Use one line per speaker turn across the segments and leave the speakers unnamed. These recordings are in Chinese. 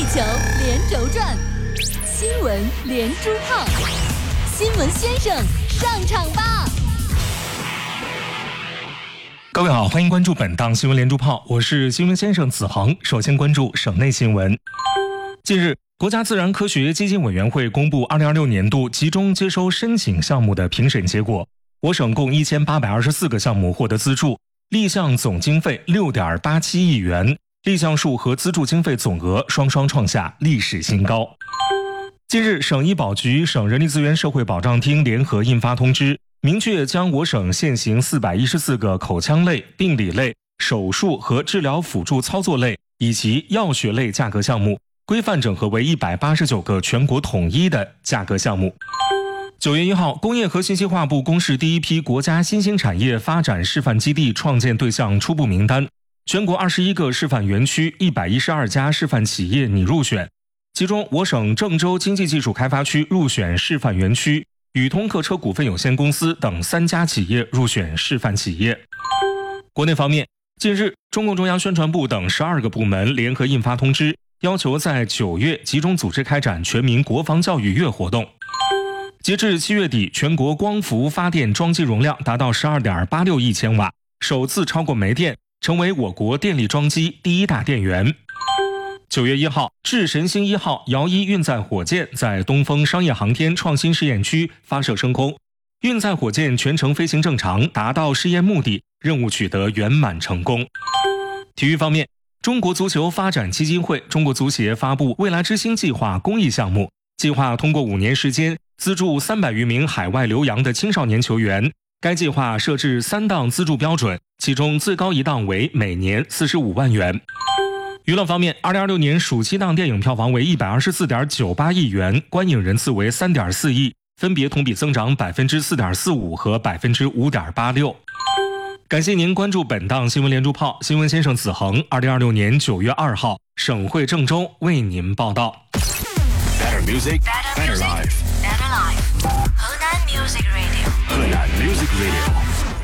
地球连轴转，新闻连珠炮，新闻先生上场吧！
各位好，欢迎关注本档新闻连珠炮，我是新闻先生子恒。首先关注省内新闻。近日，国家自然科学基金委员会公布2026年度集中接收申请项目的评审结果，我省共1824个项目获得资助，立项总经费6.87亿元，立项数和资助经费总额双双创下历史新高。近日，省医保局、省人力资源社会保障厅联合印发通知，明确将我省现行414个口腔类、病理类、手术和治疗辅助操作类以及药学类价格项目规范整合为189个全国统一的价格项目。9月1号，工业和信息化部公示第一批国家新兴产业发展示范基地创建对象初步名单，全国21个示范园区、112家示范企业拟入选，其中我省郑州经济技术开发区入选示范园区，宇通客车股份有限公司等3家企业入选示范企业。国内方面，近日，中共中央宣传部等12个部门联合印发通知，要求在9月集中组织开展全民国防教育月活动。截至7月底，全国光伏发电装机容量达到12.86亿千瓦，首次超过煤电，成为我国电力装机第一大电源。9月1号，智神星1号遥1运载火箭在东风商业航天创新试验区发射升空，运载火箭全程飞行正常，达到试验目的，任务取得圆满成功。体育方面，中国足球发展基金会、中国足协发布未来之星计划公益项目，计划通过5年时间资助300余名海外留洋的青少年球员。该计划设置3档资助标准，其中最高一档为每年45万元。娱乐方面，2026年暑期档电影票房为124.98亿元，观影人次为3.4亿，分别同比增长4.45%和5.86%。感谢您关注本档新闻连珠炮，新闻先生子恒，2026年9月2号，省会郑州为您报道。
Better music, better life.
Better life， 河南 Music Radio，
河南 Music Radio。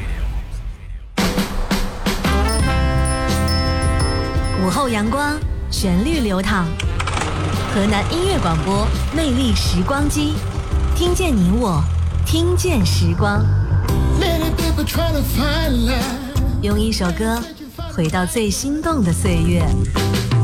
午后阳光，旋律流淌，河南音乐广播，魅力时光机，听见你我，听见时光。用一首歌回到最心动的岁月。